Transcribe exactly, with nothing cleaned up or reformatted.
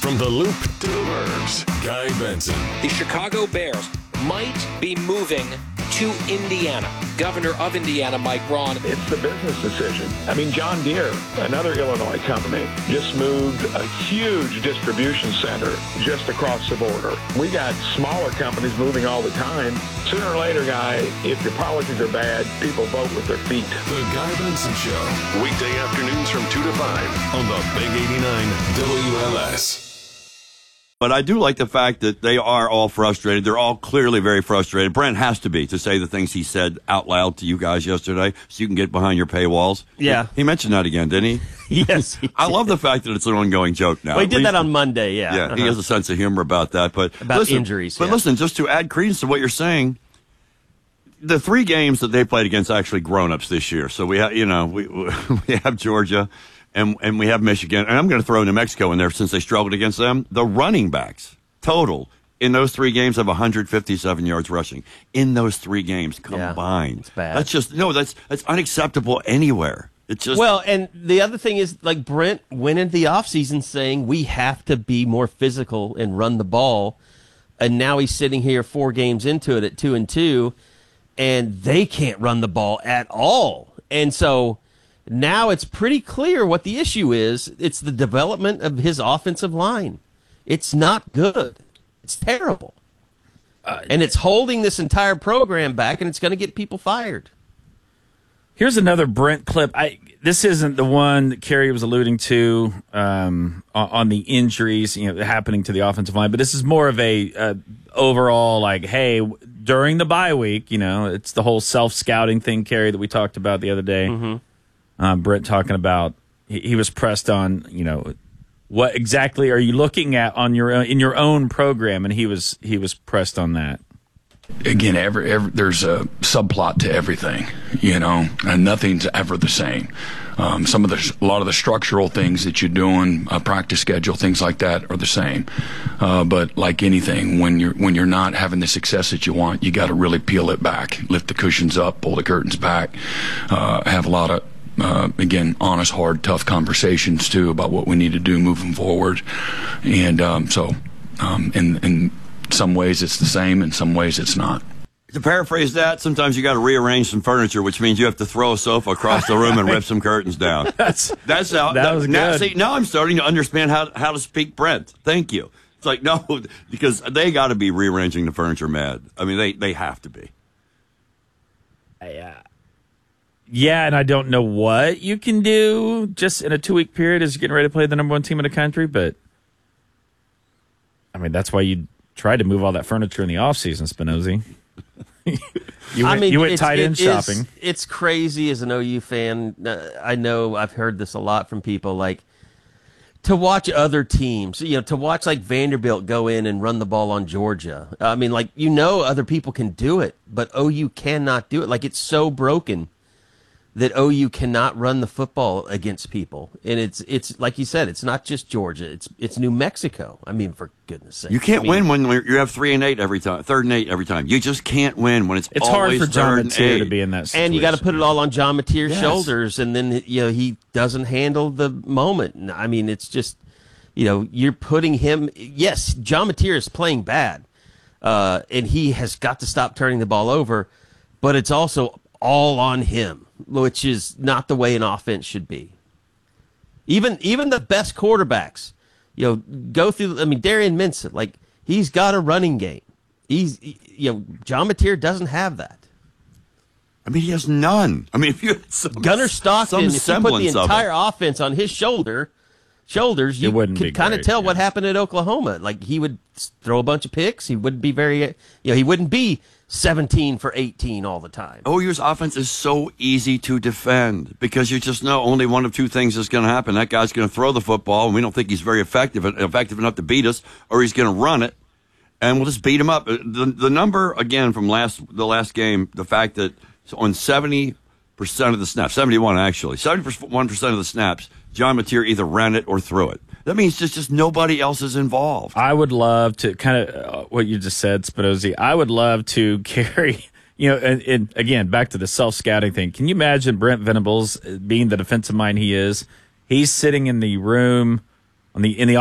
From the Loop to the Burbs, Guy Benson. The Chicago Bears might be moving to Indiana. Governor of Indiana, Mike Braun. It's the business decision. I mean, John Deere, another Illinois company, just moved a huge distribution center just across the border. We got smaller companies moving all the time. Sooner or later, Guy, if your policies are bad, people vote with their feet. The Guy Benson Show. Weekday afternoons from two to five on the Big eighty-nine W L S. But I do like the fact that they are all frustrated. They're all clearly very frustrated. Brent has to be, to say the things he said out loud to you guys yesterday so you can get behind your paywalls. Yeah. He mentioned that again, didn't he? Yes. He I love the fact that it's an ongoing joke now. Well, he did least, that on Monday, yeah. Yeah, uh-huh. he has a sense of humor about that. But about listen, injuries. But yeah. listen, just to add credence to what you're saying, the three games that they played against actually grown-ups this year. So we have, you know, we we have Georgia and and we have Michigan. And I'm going to throw New Mexico in there since they struggled against them. The running backs total in those three games have one hundred fifty-seven yards rushing in those three games combined. Yeah, it's bad. That's just no. That's that's unacceptable anywhere. It's just well, and the other thing is, like Brent went into the offseason saying we have to be more physical and run the ball, and now he's sitting here four games into it at two and two, and they can't run the ball at all, and so now it's pretty clear what the issue is. It's the development of his offensive line. It's not good. It's terrible. Uh, and it's holding this entire program back, and it's going to get people fired. Here's another Brent clip. I This isn't the one that Kerry was alluding to um, on, on the injuries, you know, happening to the offensive line, but this is more of a uh, overall, like, hey, during the bye week, you know, it's the whole self-scouting thing, Kerry, that we talked about the other day. Mm-hmm. Uh, Brent talking about, he, he was pressed on, you know, what exactly are you looking at on your own, in your own program? And he was he was pressed on that. Again, every, every there's a subplot to everything, you know, and nothing's ever the same. Um, some of the a lot of the structural things that you're doing, a practice schedule, things like that, are the same. Uh, but like anything, when you're when you're not having the success that you want, you got to really peel it back, lift the cushions up, pull the curtains back, uh, have a lot of. Uh, again, honest, hard, tough conversations, too, about what we need to do moving forward. And um, so um, in, in some ways it's the same, in some ways it's not. To paraphrase that, sometimes you got to rearrange some furniture, which means you have to throw a sofa across the room and rip some curtains down. That's that's how. That, that was now, good. See, now I'm starting to understand how how to speak Brent. Thank you. It's like, no, because they got to be rearranging the furniture mad. I mean, they, they have to be. Yeah. Yeah, and I don't know what you can do just in a two-week period as you're getting ready to play the number one team in the country, but, I mean, that's why you tried to move all that furniture in the offseason, Spinozzi. you went, I mean, you went it's, tight end it shopping. Is, it's crazy as an O U fan. Uh, I know I've heard this a lot from people, like, to watch other teams, you know, to watch, like, Vanderbilt go in and run the ball on Georgia. I mean, like, you know other people can do it, but O U cannot do it. Like, it's so broken that O U cannot run the football against people. And it's, it's like you said, it's not just Georgia. It's it's New Mexico. I mean, for goodness sake. You can't I mean, win when you have three and eight every time, third and eight every time. You just can't win when it's It's hard always for John third and Mateer eight. to be in that situation. And you got to put it all on John Mateer's Yes. shoulders, and then, you know, he doesn't handle the moment. I mean, it's just, you know, you're putting him, yes, John Mateer is playing bad, uh, and he has got to stop turning the ball over, but it's also all on him, which is not the way an offense should be. Even even the best quarterbacks, you know, go through. I mean, Darian Minson, like, he's got a running game. He's, you know, John Mateer doesn't have that. I mean, he has none. I mean, if you had some, Gunnar Stockton, some if you put the semblance of entire it. offense on his shoulder, shoulders, you wouldn't be could kind of great, tell yeah. what happened at Oklahoma. Like, he would throw a bunch of picks. He wouldn't be very, you know, he wouldn't be seventeen for eighteen all the time. O U's offense is so easy to defend because you just know only one of two things is going to happen. That guy's going to throw the football, and we don't think he's very effective, effective enough to beat us, or he's going to run it, and we'll just beat him up. The, the number, again, from last the last game, the fact that on seventy percent of the snaps, seventy-one actually, seventy-one percent of the snaps, John Mateer either ran it or threw it. That means just, just nobody else is involved. I would love to kind of uh, what you just said, Spinozzi. I would love to carry, you know, and, and again, back to the self-scouting thing. Can you imagine Brent Venables being the defensive mind he is? He's sitting in the room on the in the